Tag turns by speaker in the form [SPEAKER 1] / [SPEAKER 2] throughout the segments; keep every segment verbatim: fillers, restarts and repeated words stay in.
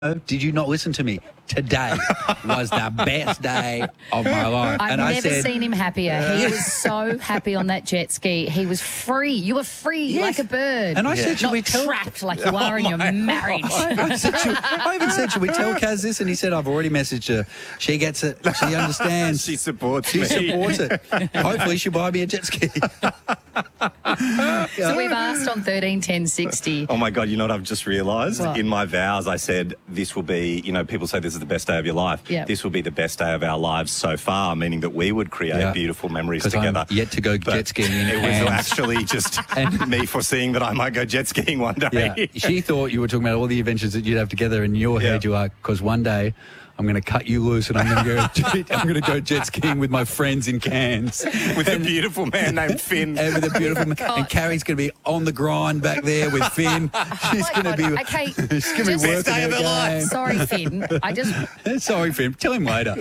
[SPEAKER 1] Did you not listen to me? Today was the best day of my life.
[SPEAKER 2] I've
[SPEAKER 1] and
[SPEAKER 2] never
[SPEAKER 1] I said,
[SPEAKER 2] seen him happier. He was so happy on that jet ski. He was free. You were free
[SPEAKER 1] Yes.
[SPEAKER 2] like a bird.
[SPEAKER 1] And I
[SPEAKER 2] yeah.
[SPEAKER 1] said, should
[SPEAKER 2] Not
[SPEAKER 1] we tell...
[SPEAKER 2] trapped like you are in your marriage.
[SPEAKER 1] I, I, said, should, I even said, should we tell Kaz this? And he said, I've already messaged her. She gets it. She understands.
[SPEAKER 3] She supports
[SPEAKER 1] she
[SPEAKER 3] me.
[SPEAKER 1] She supports it. Hopefully she'll buy me a jet ski.
[SPEAKER 2] So we've asked on thirteen ten sixty.
[SPEAKER 3] Oh, my God, you know what I've just realised?
[SPEAKER 2] What?
[SPEAKER 3] In my vows, I said this will be, you know, people say this is the best day of your life.
[SPEAKER 2] Yep.
[SPEAKER 3] This will be the best day of our lives so far, meaning that we would create
[SPEAKER 1] Yeah.
[SPEAKER 3] beautiful memories
[SPEAKER 1] 'Cause
[SPEAKER 3] together.
[SPEAKER 1] I'm yet to go
[SPEAKER 3] But
[SPEAKER 1] jet skiing in
[SPEAKER 3] It was
[SPEAKER 1] Cairns.
[SPEAKER 3] actually just me foreseeing that I might go jet skiing one day.
[SPEAKER 1] Yeah. She thought you were talking about all the adventures that you'd have together. In your
[SPEAKER 3] Yeah.
[SPEAKER 1] head, you are, because one day I'm going to cut you loose and I'm going to go. I'm going to go jet skiing with my friends in Cairns
[SPEAKER 3] With a beautiful man named Finn.
[SPEAKER 1] and with a beautiful man. And Carrie's going to be on the grind back there with Finn. She's
[SPEAKER 2] Oh my
[SPEAKER 1] going to
[SPEAKER 2] God.
[SPEAKER 1] be.
[SPEAKER 2] Okay,
[SPEAKER 1] she's going to be
[SPEAKER 2] just-
[SPEAKER 1] working
[SPEAKER 3] Best day
[SPEAKER 1] her
[SPEAKER 3] of her life.
[SPEAKER 1] game.
[SPEAKER 2] Sorry, Finn. I just
[SPEAKER 1] Sorry, Finn. Tell him later.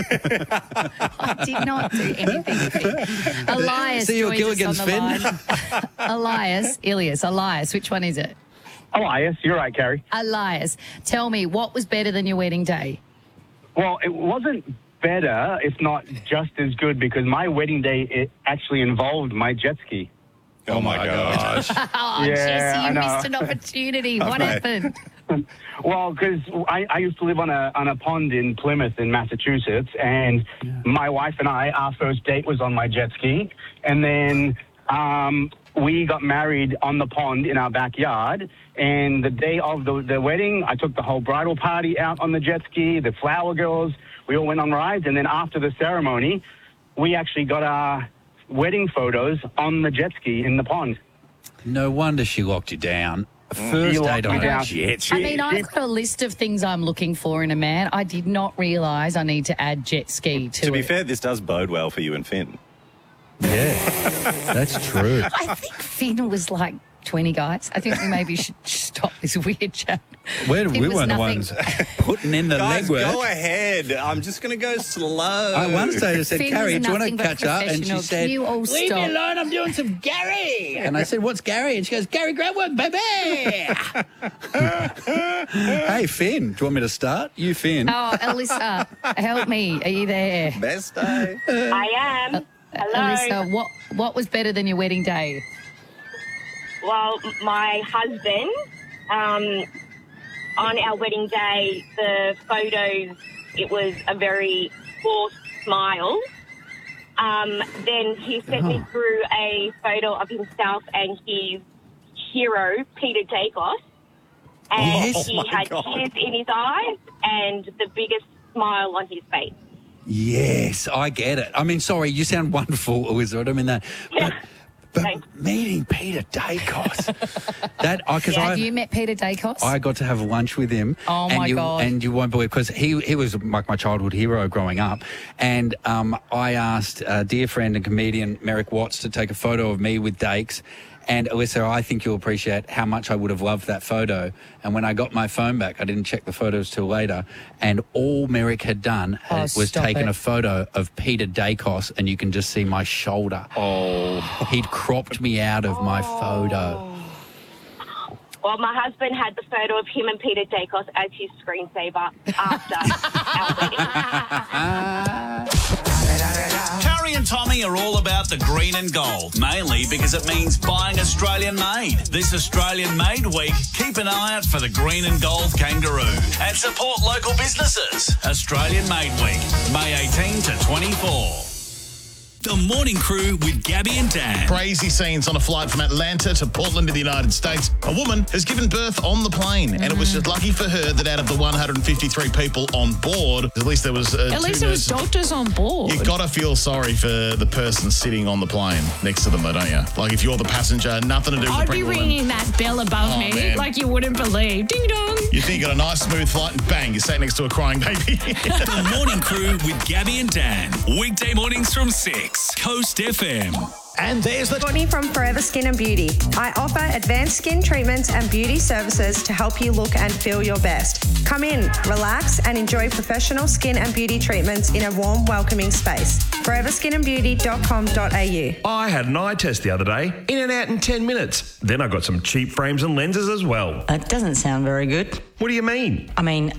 [SPEAKER 2] I did not do anything, Finn. Elias
[SPEAKER 1] See you at
[SPEAKER 2] joins
[SPEAKER 1] Gilligan's,
[SPEAKER 2] us on the line. Elias, Ilias, Elias. Which one is it?
[SPEAKER 4] Elias, you're right, Carrie.
[SPEAKER 2] Elias, tell me, what was better than your wedding day?
[SPEAKER 4] Well, it wasn't better, if not just as good, because my wedding day it actually involved my jet ski.
[SPEAKER 3] Oh, my gosh.
[SPEAKER 2] Oh,
[SPEAKER 4] Yeah,
[SPEAKER 2] Jesse,
[SPEAKER 4] I
[SPEAKER 2] you
[SPEAKER 4] know.
[SPEAKER 2] missed an opportunity. What
[SPEAKER 3] mate.
[SPEAKER 2] happened?
[SPEAKER 4] Well, because I, I used to live on a on a pond in Plymouth in Massachusetts, and my wife and I, our first date was on my jet ski, and then um, we got married on the pond in our backyard. And the day of the, the wedding, I took the whole bridal party out on the jet ski, the flower girls, we all went on rides, and then after the ceremony, we actually got our wedding photos on the jet ski in the pond.
[SPEAKER 1] No wonder she locked you down. First
[SPEAKER 4] You
[SPEAKER 1] date
[SPEAKER 4] locked
[SPEAKER 1] on
[SPEAKER 4] me
[SPEAKER 1] a
[SPEAKER 4] down.
[SPEAKER 1] jet ski.
[SPEAKER 2] I mean, I've got a list of things I'm looking for in a man. I did not realise I need to add jet ski to,
[SPEAKER 3] To be
[SPEAKER 2] it.
[SPEAKER 3] fair, this does bode well for you and Finn.
[SPEAKER 1] Yeah, that's true.
[SPEAKER 2] I think Finn was like twenty guys. I think we maybe should stop this weird chat.
[SPEAKER 1] We're,
[SPEAKER 2] It
[SPEAKER 1] we
[SPEAKER 2] was
[SPEAKER 1] weren't the
[SPEAKER 2] nothing.
[SPEAKER 1] ones putting in the
[SPEAKER 3] Guys,
[SPEAKER 1] legwork.
[SPEAKER 3] go ahead. I'm just going to go slow.
[SPEAKER 1] I once I said,
[SPEAKER 2] Finn
[SPEAKER 1] Carrie,
[SPEAKER 2] was
[SPEAKER 1] do you want
[SPEAKER 2] nothing
[SPEAKER 1] to
[SPEAKER 2] but
[SPEAKER 1] catch up? And she
[SPEAKER 2] professional.
[SPEAKER 1] said,
[SPEAKER 2] Can you all
[SPEAKER 1] leave
[SPEAKER 2] stop?
[SPEAKER 1] me alone, I'm doing some Gary. And I said, what's Gary? And she goes, Gary Grantwork, baby. Hey, Finn, do you want me to start? You, Finn.
[SPEAKER 2] Oh, Alyssa, help me. Are you there?
[SPEAKER 3] Best day.
[SPEAKER 5] I am. Hello.
[SPEAKER 2] Alyssa, what, what was better than your wedding day?
[SPEAKER 5] Well, my husband, um, on our wedding day, the photos, it was a very forced smile. Um, then he sent me through a photo of himself and his hero, Peter Dacos. And
[SPEAKER 1] Yes.
[SPEAKER 5] he
[SPEAKER 3] Oh, my
[SPEAKER 5] had
[SPEAKER 3] God.
[SPEAKER 5] tears in his eyes and the biggest smile on his face.
[SPEAKER 1] Yes, I get it. I mean, sorry, you sound wonderful, Elizabeth. I don't mean that. But, but
[SPEAKER 5] Thanks.
[SPEAKER 1] meeting Peter Dacos, that, because I...
[SPEAKER 2] Have you met Peter Dacos?
[SPEAKER 1] I got to have lunch with him.
[SPEAKER 2] Oh,
[SPEAKER 1] and
[SPEAKER 2] my
[SPEAKER 1] you,
[SPEAKER 2] God.
[SPEAKER 1] And you won't believe, because he, he was like my childhood hero growing up. And um, I asked a dear friend and comedian Merrick Watts to take a photo of me with Dakes. And Alyssa, I think you'll appreciate how much I would have loved that photo. And when I got my phone back, I didn't check the photos till later. And all Merrick had done
[SPEAKER 2] Oh,
[SPEAKER 1] had, was
[SPEAKER 2] stop
[SPEAKER 1] taken
[SPEAKER 2] it.
[SPEAKER 1] a photo of Peter Dacos, and you can just see my shoulder. Oh. He'd cropped me out of my photo.
[SPEAKER 5] Well, my husband had the photo of him and Peter Dacos as his screensaver after our wedding.
[SPEAKER 6] Carrie and Tommy are all about the green and gold, mainly because it means buying Australian made. This Australian Made Week, keep an eye out for the green and gold kangaroo and support local businesses. Australian Made Week, May eighteenth to twenty-fourth. The Morning Crew with Gabby and Dan.
[SPEAKER 7] Crazy scenes on a flight from Atlanta to Portland in the United States. A woman has given birth on the plane, and it was just lucky for her that out of the one hundred fifty-three people on board, at least there was uh,
[SPEAKER 8] At
[SPEAKER 7] two
[SPEAKER 8] least there was
[SPEAKER 7] nurses.
[SPEAKER 8] doctors on board.
[SPEAKER 7] You gotta feel sorry for the person sitting on the plane next to them, though, don't you? Like if you're the passenger, nothing to do with
[SPEAKER 8] I'd
[SPEAKER 7] the
[SPEAKER 8] be
[SPEAKER 7] pregnant woman.
[SPEAKER 8] ringing that bell above
[SPEAKER 7] Oh,
[SPEAKER 8] me
[SPEAKER 7] man.
[SPEAKER 8] like you wouldn't believe. Ding dong.
[SPEAKER 7] You think you got a nice smooth flight, and bang, you're sat next to a crying baby.
[SPEAKER 6] The Morning Crew with Gabby and Dan. Weekday mornings from six. Coast F M.
[SPEAKER 9] And there's the
[SPEAKER 10] Courtney from Forever Skin and Beauty. I offer advanced skin treatments and beauty services to help you look and feel your best. Come in, relax, and enjoy professional skin and beauty treatments in a warm, welcoming space. forever skin and beauty dot com dot a u.
[SPEAKER 9] I had an eye test the other day, in and out in ten minutes. Then I got some cheap frames and lenses as well.
[SPEAKER 11] That doesn't sound very good.
[SPEAKER 9] What do you mean?
[SPEAKER 11] I mean,